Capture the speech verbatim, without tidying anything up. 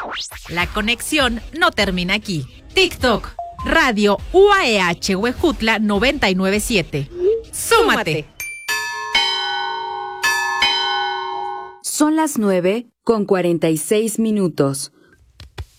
La conexión no termina aquí. TikTok, Radio U A E H Huejutla noventa y nueve punto siete. ¡Súmate! Son las nueve con cuarenta y seis minutos.